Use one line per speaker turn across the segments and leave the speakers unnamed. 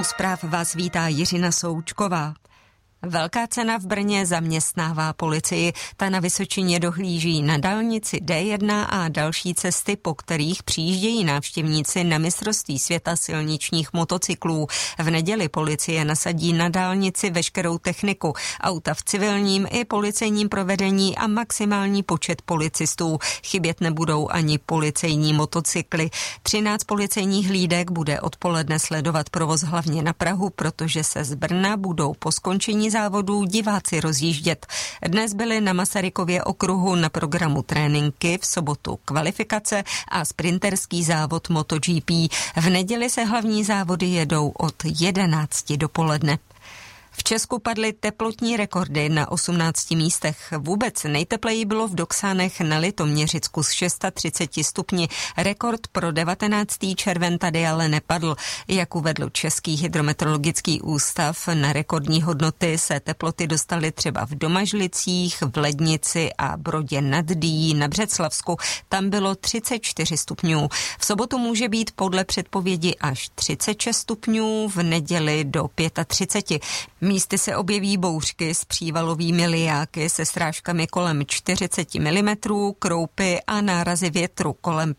U zpráv vás vítá Jiřina Součková. Velká cena v Brně zaměstnává policii. Ta na Vysočině dohlíží na dálnici D1 a další cesty, po kterých přijíždějí návštěvníci na mistrovství světa silničních motocyklů. V neděli policie nasadí na dálnici veškerou techniku, auta v civilním i policejním provedení a maximální počet policistů. Chybět nebudou ani policejní motocykly. 13 policejních hlídek bude odpoledne sledovat provoz hlavně na Prahu, protože se z Brna budou po skončení závodů diváci rozjíždět. Dnes byly na Masarykově okruhu na programu tréninky, v sobotu kvalifikace a sprinterský závod MotoGP. V neděli se hlavní závody jedou od 11 dopoledne. V Česku padly teplotní rekordy na 18 místech. Vůbec nejtepleji bylo v Doksánech na Litoměřicku s 630 stupni. Rekord pro 19. červen tady ale nepadl. Jak uvedl Český hydrometeorologický ústav, na rekordní hodnoty se teploty dostaly třeba v Domažlicích, v Lednici a Brodě nad Dyjí na Břeclavsku. Tam bylo 34 stupňů. V sobotu může být podle předpovědi až 36 stupňů, v neděli do 35. Místy se objeví bouřky s přívalovými lijáky se srážkami kolem 40 mm, kroupy a nárazy větru kolem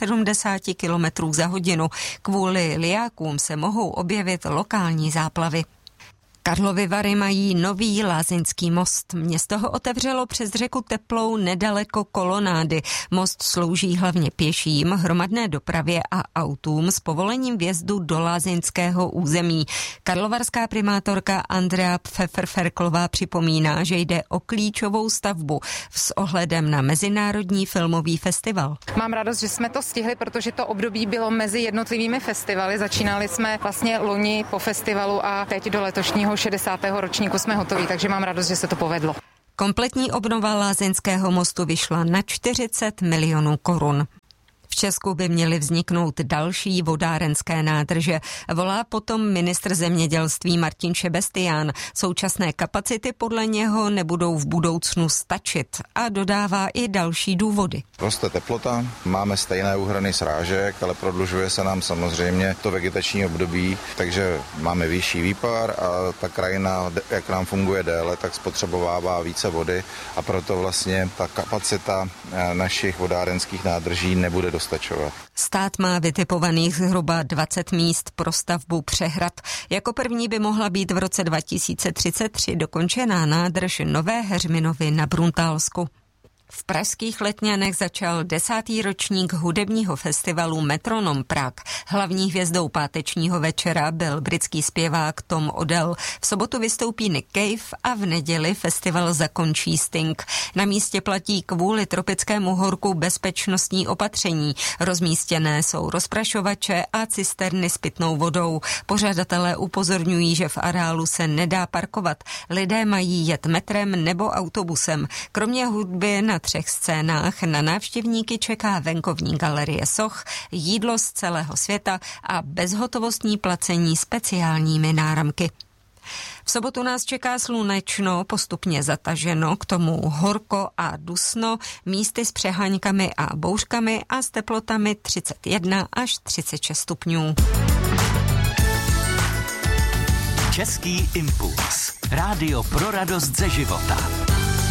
75 km za hodinu. Kvůli lijákům se mohou objevit lokální záplavy. Karlovy Vary mají nový lázeňský most. Město ho otevřelo přes řeku Teplou nedaleko Kolonády. Most slouží hlavně pěším, hromadné dopravě a autům s povolením vjezdu do lázeňského území. Karlovarská primátorka Andrea Pfeffer-Ferklová připomíná, že jde o klíčovou stavbu s ohledem na Mezinárodní filmový festival.
Mám radost, že jsme to stihli, protože to období bylo mezi jednotlivými festivaly. Začínali jsme vlastně loni po festivalu a teď do letošního 60. ročníku jsme hotoví, takže mám radost, že se to povedlo.
Kompletní obnova lázeňského mostu vyšla na 40 milionů korun. V Česku by měly vzniknout další vodárenské nádrže. Volá potom ministr zemědělství Martin Šebestián. Současné kapacity podle něho nebudou v budoucnu stačit a dodává i další důvody.
Roste teplota, máme stejné úhrny srážek, ale prodlužuje se nám samozřejmě to vegetační období, takže máme vyšší výpar a ta krajina, jak nám funguje déle, tak spotřebovává více vody a proto vlastně ta kapacita našich vodárenských nádrží nebude dostačovat.
Stát má vytipovaných zhruba 20 míst pro stavbu přehrad. Jako první by mohla být v roce 2033 dokončená nádrž Nové Heřminovy na Bruntálsku. V pražských Letňanech začal 10. ročník hudebního festivalu Metronom Prague. Hlavní hvězdou pátečního večera byl britský zpěvák Tom Odell. V sobotu vystoupí Nick Cave a v neděli festival zakončí Sting. Na místě platí kvůli tropickému horku bezpečnostní opatření. Rozmístěné jsou rozprašovače a cisterny s pitnou vodou. Pořadatelé upozorňují, že v areálu se nedá parkovat. Lidé mají jet metrem nebo autobusem. Kromě hudby na 3 scénách na návštěvníky čeká venkovní galerie soch, jídlo z celého světa a bezhotovostní placení speciálními náramky. V sobotu nás čeká slunečno, postupně zataženo, k tomu horko a dusno, místy s přeháňkami a bouřkami a s teplotami 31 až 36 stupňů.
Český impuls. Rádio pro radost ze života.